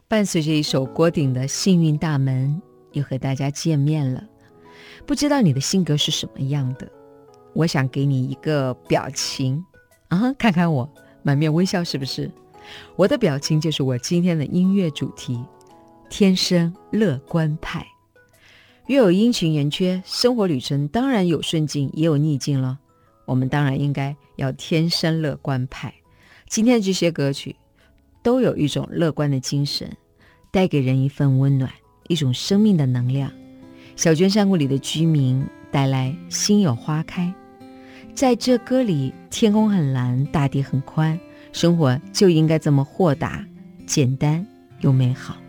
伴随着一首郭顶的《幸运大门》，又和大家见面了。不知道你的性格是什么样的？我想给你一个表情看看我满面微笑是不是？我的表情就是我今天的音乐主题，天生乐观派。月有阴晴圆缺，生活旅程当然有顺境也有逆境了，我们当然应该要天生乐观派。今天这些歌曲都有一种乐观的精神，带给人一份温暖，一种生命的能量。小娟山谷里的居民带来心有花开，在这歌里，天空很蓝，大地很宽，生活就应该这么豁达、简单又美好。